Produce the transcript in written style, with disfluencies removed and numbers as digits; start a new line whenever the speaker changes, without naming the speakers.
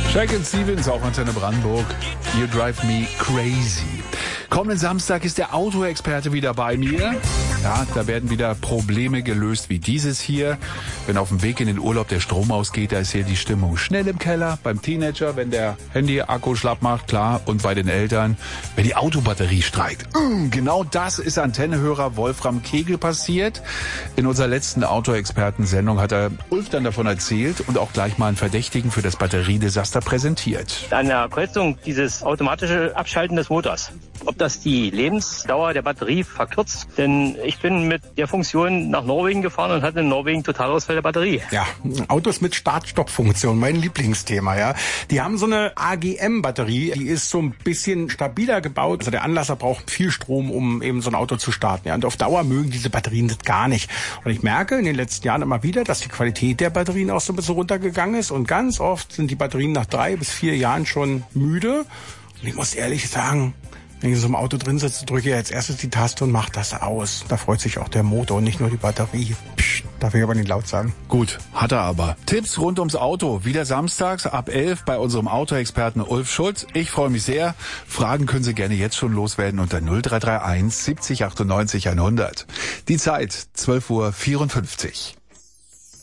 Shakin' Stevens, auch Antenne Brandenburg. You drive me crazy. Kommenden Samstag ist der Autoexperte wieder bei mir. Ja, da werden wieder Probleme gelöst wie dieses hier. Wenn auf dem Weg in den Urlaub der Strom ausgeht, da ist hier die Stimmung schnell im Keller. Beim Teenager, wenn der Handy-Akku schlapp macht, klar. Und bei den Eltern, wenn die Autobatterie streikt. Genau das ist Antennehörer Wolfram Kegel passiert. In unserer letzten Autoexperten-Sendung hat er Ulf dann davon erzählt und auch gleich mal einen Verdächtigen für das Batteriedesaster präsentiert.
An der Kreuzung dieses automatische Abschalten des Motors. Ob das die Lebensdauer der Batterie verkürzt? Denn ich bin mit der Funktion nach Norwegen gefahren und hatte in Norwegen Totalausfall der Batterie.
Ja, Autos mit Start-Stopp-Funktion, mein Lieblingsthema, ja. Die haben so eine AGM-Batterie, die ist so ein bisschen stabiler gebaut. Also der Anlasser braucht viel Strom, um eben so ein Auto zu starten. Ja. Und auf Dauer mögen diese Batterien das gar nicht. Und ich merke in den letzten Jahren immer wieder, dass die Qualität der Batterien auch so ein bisschen runtergegangen ist. Und ganz oft sind die Batterien nach 3 bis 4 Jahren schon müde. Und ich muss ehrlich sagen, wenn ich so im Auto drin sitze, drücke ich als erstes die Taste und mache das aus. Da freut sich auch der Motor und nicht nur die Batterie. Psst, darf ich aber nicht laut sagen.
Gut, hat er aber. Tipps rund ums Auto. Wieder samstags ab 11 bei unserem Autoexperten Ulf Schulz. Ich freue mich sehr. Fragen können Sie gerne jetzt schon loswerden unter 0331 70 98 100. Die Zeit 12:54 Uhr.